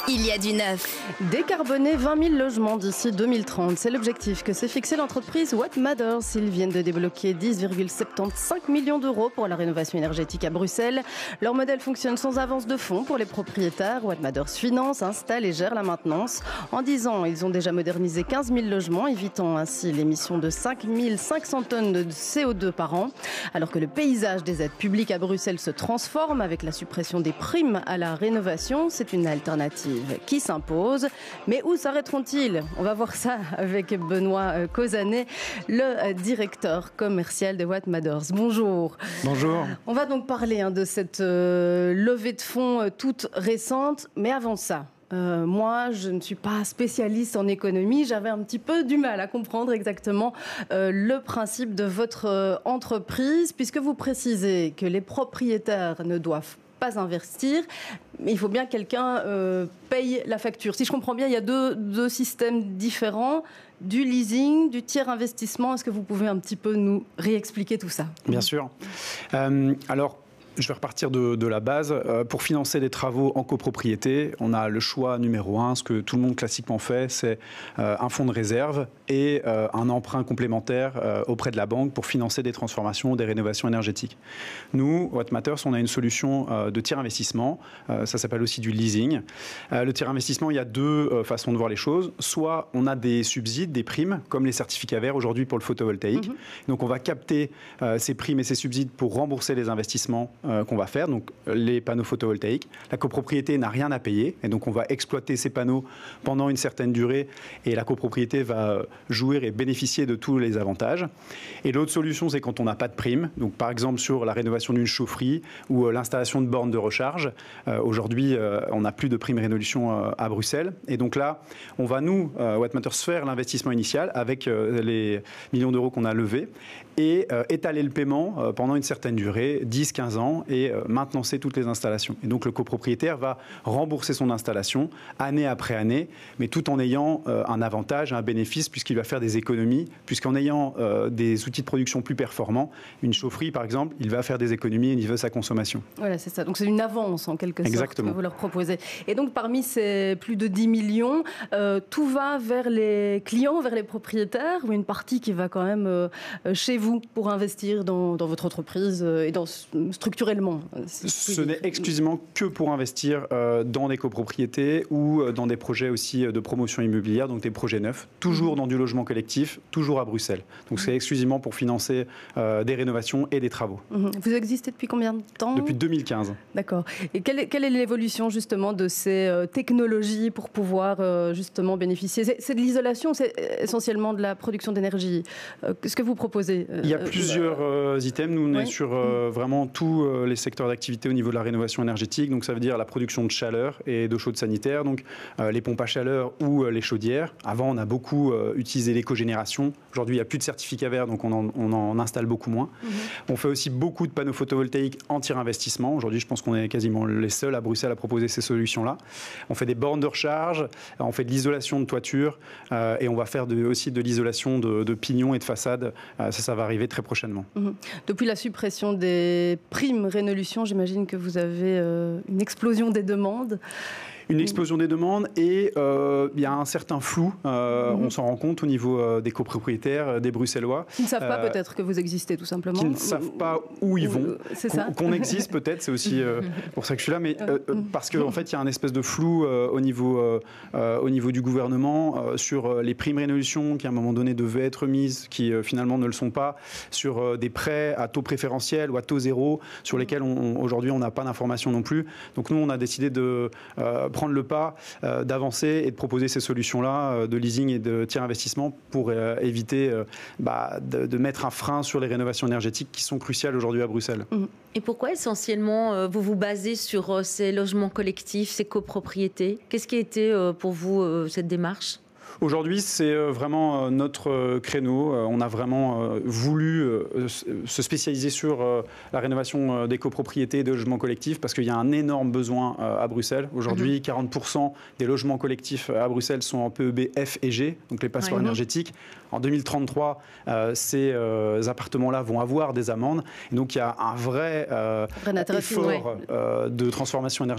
Il y a du neuf. Décarboner 20 000 logements d'ici 2030, c'est l'objectif que s'est fixé l'entreprise What Matters. Ils viennent de débloquer 10,75 millions d'euros pour la rénovation énergétique à Bruxelles. Leur modèle fonctionne sans avance de fonds pour les propriétaires. What Matters finance, installe et gère la maintenance. En 10 ans, ils ont déjà modernisé 15 000 logements, évitant ainsi l'émission de 5 500 tonnes de CO2 par an. Alors que le paysage des aides publiques à Bruxelles se transforme avec la suppression des primes à la rénovation, c'est une alternative qui s'impose. Mais où s'arrêteront-ils? On va voir ça avec Benoît Causanet, le directeur commercial de What Matters. Bonjour. Bonjour. On va donc parler de cette levée de fonds toute récente. Mais avant ça, moi, je ne suis pas spécialiste en économie. J'avais un petit peu du mal à comprendre exactement le principe de votre entreprise, puisque vous précisez que les propriétaires ne doivent pas investir, mais il faut bien que quelqu'un paye la facture. Si je comprends bien, il y a deux systèmes différents, du leasing, du tiers investissement. Est-ce que vous pouvez un petit peu nous réexpliquer tout ça? Bien sûr. Alors, je vais repartir de la base. Pour financer des travaux en copropriété, on a le choix numéro 1, ce que tout le monde classiquement fait, c'est un fonds de réserve et un emprunt complémentaire auprès de la banque pour financer des transformations, des rénovations énergétiques. Nous, What Matters, on a une solution de tiers investissement. Ça s'appelle aussi du leasing. Le tiers investissement, il y a deux façons de voir les choses. Soit on a des subsides, des primes, comme les certificats verts aujourd'hui pour le photovoltaïque. Donc on va capter ces primes et ces subsides pour rembourser les investissements qu'on va faire, donc les panneaux photovoltaïques. La copropriété n'a rien à payer et donc on va exploiter ces panneaux pendant une certaine durée et la copropriété va jouir et bénéficier de tous les avantages. Et l'autre solution, c'est quand on n'a pas de prime, donc par exemple sur la rénovation d'une chaufferie ou l'installation de bornes de recharge. Aujourd'hui, on n'a plus de prime rénovation à Bruxelles et donc là, on va nous, What Matters, faire l'investissement initial avec les millions d'euros qu'on a levés et étaler le paiement pendant une certaine durée, 10-15 ans, et maintenancer toutes les installations. Et donc le copropriétaire va rembourser son installation année après année, mais tout en ayant un avantage, un bénéfice, puisqu'il va faire des économies, puisqu'en ayant des outils de production plus performants, une chaufferie par exemple, il va faire des économies au niveau de sa consommation. Voilà, c'est ça. Donc c'est une avance en quelque sorte. Exactement. Que vous leur proposez. Et donc parmi ces plus de 10 millions, tout va vers les clients, vers les propriétaires, ou une partie qui va quand même chez vous pour investir dans votre entreprise et dans structurellement. Ce n'est exclusivement que pour investir dans des copropriétés ou dans des projets aussi de promotion immobilière, donc des projets neufs, toujours dans du logement collectif, toujours à Bruxelles. Donc c'est exclusivement pour financer des rénovations et des travaux. Vous existez depuis combien de temps? Depuis 2015. D'accord. Et quelle est l'évolution justement de ces technologies pour pouvoir justement bénéficier? C'est de l'isolation, c'est essentiellement de la production d'énergie. Qu'est-ce que vous proposez? Il y a plusieurs items. Nous, on est sur vraiment tous les secteurs d'activité au niveau de la rénovation énergétique. Donc ça veut dire la production de chaleur et d'eau chaude sanitaire, donc les pompes à chaleur ou les chaudières. Avant, on a beaucoup utilisé l'écogénération. Aujourd'hui, il n'y a plus de certificats verts, donc on en installe beaucoup moins. On fait aussi beaucoup de panneaux photovoltaïques en tiers investissement. Aujourd'hui, je pense qu'on est quasiment les seuls à Bruxelles à proposer ces solutions-là. On fait des bornes de recharge, on fait de l'isolation de toiture et on va faire aussi de l'isolation de pignons et de façades. Ça va arriver très prochainement. Depuis la suppression des primes rénovation, j'imagine que vous avez une explosion des demandes. Une explosion des demandes et il y a un certain flou, on s'en rend compte au niveau des copropriétaires, des Bruxellois. Qui ne savent pas peut-être que vous existez tout simplement. Qui ne savent pas où ils vont. C'est ça. Qu'on existe peut-être, c'est aussi pour ça que je suis là, mais parce qu'en fait il y a un espèce de flou au niveau du gouvernement sur les primes rénovation qui à un moment donné devaient être mises, qui finalement ne le sont pas, sur des prêts à taux préférentiel ou à taux zéro, sur lesquels aujourd'hui on n'a pas d'informations non plus. Donc nous on a décidé de prendre le pas, d'avancer et de proposer ces solutions-là de leasing et de tiers investissement pour éviter de mettre un frein sur les rénovations énergétiques qui sont cruciales aujourd'hui à Bruxelles. Et pourquoi essentiellement vous vous basez sur ces logements collectifs, ces copropriétés? Qu'est-ce qui a été pour vous cette démarche? Aujourd'hui, c'est vraiment notre créneau. On a vraiment voulu se spécialiser sur la rénovation des copropriétés et des logements collectifs parce qu'il y a un énorme besoin à Bruxelles. Aujourd'hui, 40% des logements collectifs à Bruxelles sont en PEB F et G, donc les passoires énergétiques. En 2033, ces appartements-là vont avoir des amendes. Et donc, il y a un vrai effort de transformation énergétique